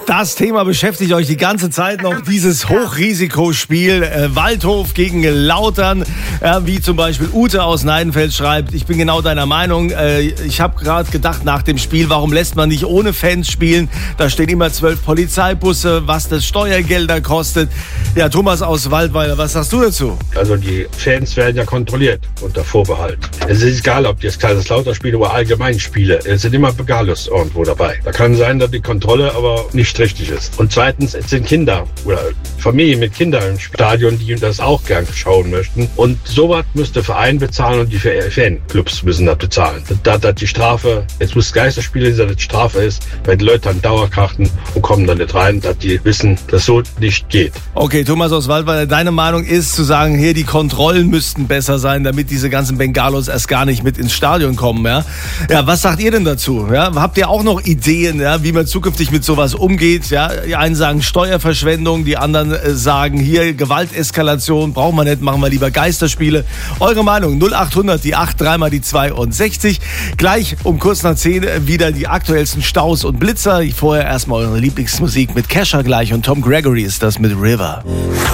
Das Thema beschäftigt euch die ganze Zeit noch, dieses Hochrisikospiel Waldhof gegen Lautern, wie zum Beispiel Ute aus Neidenfeld schreibt, ich bin genau deiner Meinung, ich habe gerade gedacht nach dem Spiel, warum lässt man nicht ohne Fans spielen, da stehen immer 12 Polizeibusse, was das Steuergelder kostet. Ja, Thomas aus Waldweiler, was sagst du dazu? Also die Fans werden ja kontrolliert unter Vorbehalt. Es ist egal, ob die jetzt Kaiserslautern spielen oder allgemein Spiele, es sind immer Bengalos irgendwo dabei. Da kann sein, dass die Kontrolle aber nicht richtig ist. Und zweitens, es sind Kinder oder Familien mit Kindern im Stadion, die das auch gern schauen möchten. Und sowas müsste der Verein bezahlen und die Fanclubs müssen das bezahlen. Da die Strafe, jetzt muss Geisterspiele, dass das Strafe ist, weil die Leute dann Dauerkarten und kommen dann nicht rein, dass die wissen, dass so nicht geht. Okay, Thomas aus Waldweiler, deine Meinung ist zu sagen, hier die Kontrollen müssten besser sein, damit diese ganzen Bengalos erst gar nicht mit ins Stadion kommen. Ja, was sagt ihr denn dazu? Ja, habt ihr auch noch Ideen, wie man zukünftig mit sowas umgeht? Ja, die einen sagen Steuerverschwendung, die anderen sagen hier Gewalteskalation, brauchen wir nicht, machen wir lieber Geisterspiele. Eure Meinung 0800, die 8, 3 mal die 62. Gleich um kurz nach 10 wieder die aktuellsten Staus und Blitzer. Vorher erstmal eure Lieblingsmusik mit Kesha gleich und Tom Gregory ist das mit River.